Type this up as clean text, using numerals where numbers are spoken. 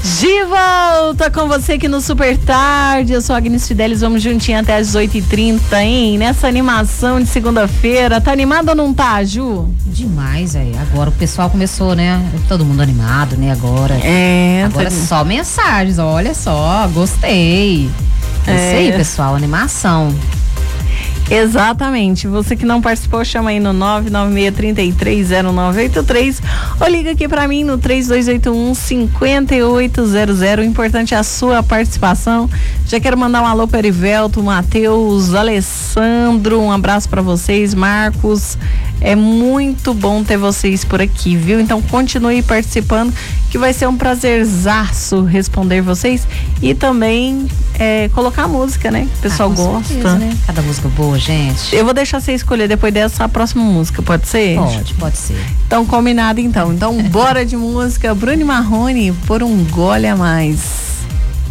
De volta com você aqui no Super Tarde. Eu sou a Agnes Fidelis, vamos juntinho até as 8h30, hein? Nessa animação de segunda-feira. Tá animado ou não tá, Ju? Demais, aí. Agora o pessoal começou, né? Todo mundo animado, né? Agora. Agora só mensagens, olha só, gostei. É isso aí, pessoal, animação. Exatamente, você que não participou, chama aí no 996330983 ou liga aqui pra mim no 3281-5800. O importante é a sua participação. Já quero mandar um alô para Erivelto, Matheus, Alessandro, um abraço pra vocês, Marcos. É muito bom ter vocês por aqui, viu? Então continue participando, que vai ser um prazerzaço responder vocês e também colocar música, né? O pessoal gosta. Certeza, né? Cada música boa, gente. Eu vou deixar você escolher depois dessa a próxima música, pode ser? Pode ser. Então, combinado então. Então, bora de música. Bruno Marrone, por um gole a mais.